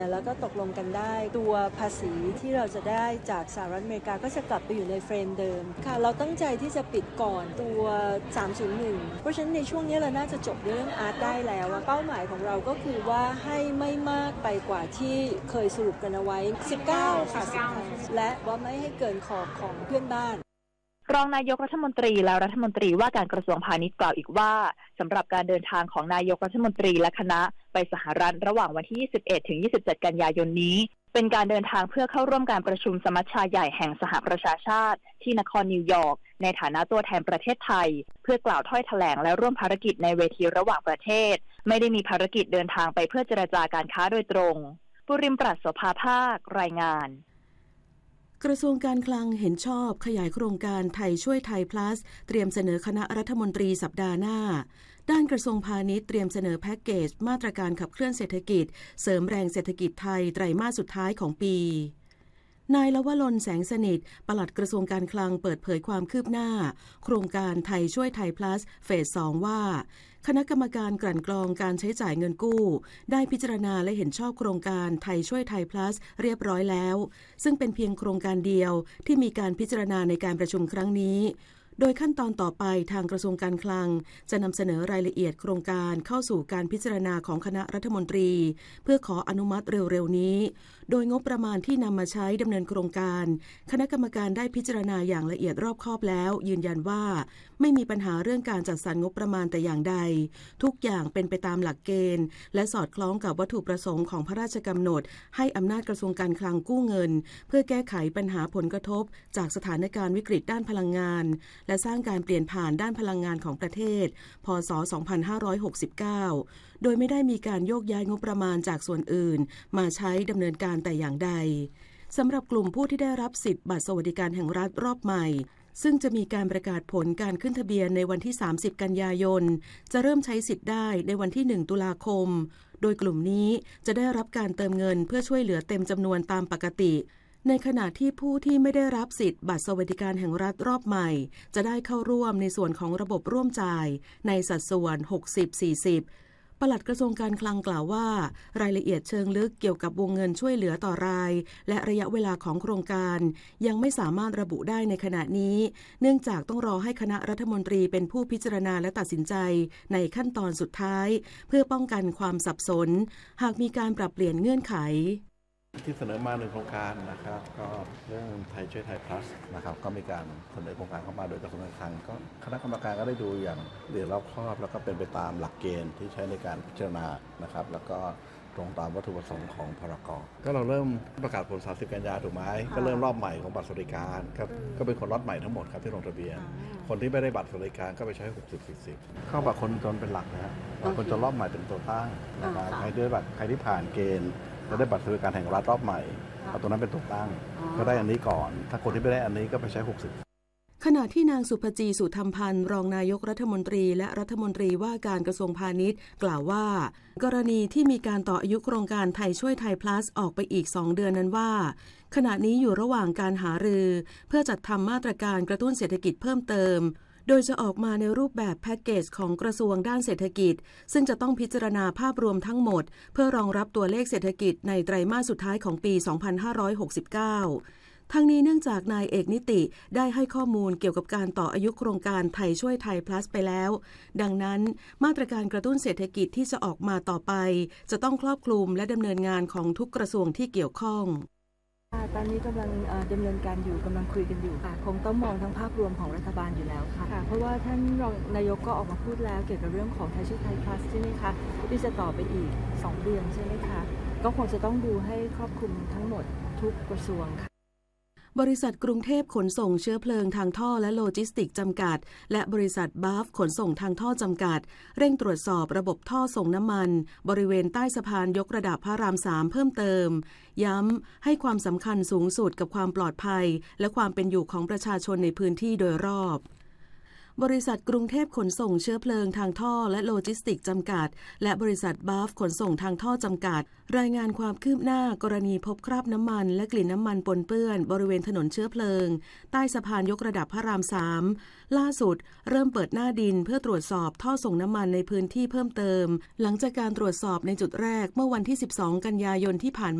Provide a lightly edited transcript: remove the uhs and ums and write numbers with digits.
แล้วก็ตกลงกันได้ตัวภาษีที่เราจะได้จากสหรัฐอเมริกาก็จะกลับไปอยู่ในเฟรมเดิมค่ะเราตั้งใจที่จะปิดก่อนตัว301เพราะฉะนั้นในช่วงนี้เราน่าจะจบเรื่องอาร์ตได้แล้วเป้าหมายของเราก็คือว่าให้ไม่มากไปกว่าที่เคยสรุปกันเอาไว้19ค่ะและว่าไม่ให้เกินขอบของเพื่อนบ้านรองนายกรัฐมนตรีและรัฐมนตรีว่าการกระทรวงพาณิชย์กล่าวอีกว่าสำหรับการเดินทางของนายกรัฐมนตรีและคณะไปสหรัฐระหว่างวันที่ 21 ถึง 27 กันยายนนี้เป็นการเดินทางเพื่อเข้าร่วมการประชุมสมัชชาใหญ่แห่งสหประชาชาติที่นครนิวยอร์กในฐานะตัวแทนประเทศไทยเพื่อกล่าวถ้อยแถลงและร่วมภารกิจในเวทีระหว่างประเทศไม่ได้มีภารกิจเดินทางไปเพื่อเจรจาการค้าโดยตรงปุริมปรัชโสภาภาครายงานกระทรวงการคลังเห็นชอบขยายโครงการไทยช่วยไทย plus เตรียมเสนอคณะรัฐมนตรีสัปดาห์หน้าด้านกระทรวงพาณิชย์เตรียมเสนอแพ็กเกจมาตรการขับเคลื่อนเศรษฐกิจเสริมแรงเศรษฐกิจไทยไตรมาสสุดท้ายของปีนายลวลแสงสนิทปลัดกระทรวงการคลังเปิดเผยความคืบหน้าโครงการไทยช่วยไทย plus เฟส 2 ว่าคณะกรรมการกลั่นกรองการใช้จ่ายเงินกู้ได้พิจารณาและเห็นชอบโครงการไทยช่วยไทย plus เรียบร้อยแล้วซึ่งเป็นเพียงโครงการเดียวที่มีการพิจารณาในการประชุมครั้งนี้โดยขั้นตอนต่อไปทางกระทรวงการคลังจะนำเสนอรายละเอียดโครงการเข้าสู่การพิจารณาของคณะรัฐมนตรีเพื่อขออนุมัติเร็วๆนี้โดยงบประมาณที่นำมาใช้ดำเนินโครงการคณะกรรมการได้พิจารณาอย่างละเอียดรอบคอบแล้วยืนยันว่าไม่มีปัญหาเรื่องการจัดสรรงบประมาณแต่อย่างใดทุกอย่างเป็นไปตามหลักเกณฑ์และสอดคล้องกับวัตถุประสงค์ของพระราชกำหนดให้อำนาจกระทรวงการคลังกู้เงินเพื่อแก้ไขปัญหาผลกระทบจากสถานการณ์วิกฤตด้านพลังงานและสร้างการเปลี่ยนผ่านด้านพลังงานของประเทศพ.ศ. 2569โดยไม่ได้มีการโยกย้ายงบประมาณจากส่วนอื่นมาใช้ดำเนินการแต่อย่างใดสำหรับกลุ่มผู้ที่ได้รับสิทธิ์บัตรสวัสดิการแห่งรัฐรอบใหม่ซึ่งจะมีการประกาศผลการขึ้นทะเบียนในวันที่30กันยายนจะเริ่มใช้สิทธิ์ได้ในวันที่1ตุลาคมโดยกลุ่มนี้จะได้รับการเติมเงินเพื่อช่วยเหลือเต็มจำนวนตามปกติในขณะที่ผู้ที่ไม่ได้รับสิทธิ์บัตรสวัสดิการแห่งรัฐรอบใหม่จะได้เข้าร่วมในส่วนของระบบร่วมจ่ายในสัดส่วน 60-40 ปลัดกระทรวงการคลังกล่าวว่ารายละเอียดเชิงลึกเกี่ยวกับวงเงินช่วยเหลือต่อรายและระยะเวลาของโครงการยังไม่สามารถระบุได้ในขณะนี้เนื่องจากต้องรอให้คณะรัฐมนตรีเป็นผู้พิจารณาและตัดสินใจในขั้นตอนสุดท้ายเพื่อป้องกันความสับสนหากมีการปรับเปลี่ยนเงื่อนไขที่เสนอมา1โครงการนะครับก็เรื่องไทยช่วยไทย plus นะครับก็มีการเสนอโครงการเข้ามาโดยกระทรวงการคลังก็คณะกรรมการก็ได้ดูอย่างละเอียดรอบคอบแล้วก็เป็นไปตามหลักเกณฑ์ที่ใช้ในการพิจารณานะครับแล้วก็ตรงตามวัตถุประสงค์ของพรก.ก็เราเริ่มประกาศผล30กันยาถูกไหมก็เริ่มรอบใหม่ของบัตรสวัสดิการก็เป็นคนล็อตใหม่ทั้งหมดครับที่ลงทะเบียนคนที่ไม่ได้บัตรสวัสดิการก็ไปใช้60-40เข้าบัตรคนจนเป็นหลักนะคนจนรอบใหม่เป็นตัวตั้งนะครับใครได้บัตรใครที่ผ่านเกณฑ์จะได้บัตรสวัสดิการแห่งรัฐรอบใหม่เอาตัวนั้นเป็นตัวตั้งก็ได้อันนี้ก่อนถ้าคนที่ไม่ได้อันนี้ก็ไปใช้60 ขณะที่นางสุภจีสุธรรมพันธ์รองนายกรัฐมนตรีและรัฐมนตรีว่าการกระทรวงพาณิชย์กล่าวว่ากรณีที่มีการต่ออายุโครงการไทยช่วยไทย plus ออกไปอีก2เดือนนั้นว่าขณะนี้อยู่ระหว่างการหารือเพื่อจัดทำมาตรการกระตุ้นเศรษฐกิจเพิ่มเติมโดยจะออกมาในรูปแบบแพ็กเกจของกระทรวงด้านเศรษฐกิจซึ่งจะต้องพิจารณาภาพรวมทั้งหมดเพื่อรองรับตัวเลขเศรษฐกิจในไตรมาสสุดท้ายของปี 2569 ทั้งนี้เนื่องจากนายเอกนิติได้ให้ข้อมูลเกี่ยวกับการต่ออายุโครงการไทยช่วยไทย plus ไปแล้วดังนั้นมาตรการกระตุ้นเศรษฐกิจที่จะออกมาต่อไปจะต้องครอบคลุมและดำเนินงานของทุกกระทรวงที่เกี่ยวข้องตอนนี้กำลังดำเนินการอยู่กำลังคุยกันอยู่ค่ะคงต้องมองทั้งภาพรวมของรัฐบาลอยู่แล้วค่ะเพราะว่าท่านรองนายกก็ออกมาพูดแล้วเกี่ยวกับเรื่องของไทยช่วยไทย plus ใช่ไหมคะที่จะต่อไปอีก2เดือนใช่ไหมคะก็คงจะต้องดูให้ครอบคลุมทั้งหมดทุกกระทรวงค่ะบริษัทกรุงเทพขนส่งเชื้อเพลิงทางท่อและโลจิสติกจำกัดและบริษัทบัฟขนส่งทางท่อจำกัดเร่งตรวจสอบระบบท่อส่งน้ำมันบริเวณใต้สะพานยกระดับพระราม3เพิ่มเติมย้ำให้ความสำคัญสูงสุดกับความปลอดภัยและความเป็นอยู่ของประชาชนในพื้นที่โดยรอบบริษัทกรุงเทพขนส่งเชื้อเพลิงทางท่อและโลจิสติกส์จำกัดและบริษัทบัฟขนส่งทางท่อจำกัดรายงานความคืบหน้ากรณีพบคราบน้ำมันและกลิ่นน้ำมันปนเปื้อนบริเวณถนนเชื้อเพลิงใต้สะพานยกระดับพระราม 3ล่าสุดเริ่มเปิดหน้าดินเพื่อตรวจสอบท่อส่งน้ำมันในพื้นที่เพิ่มเติมหลังจากการตรวจสอบในจุดแรกเมื่อวันที่12 กันยายนที่ผ่าน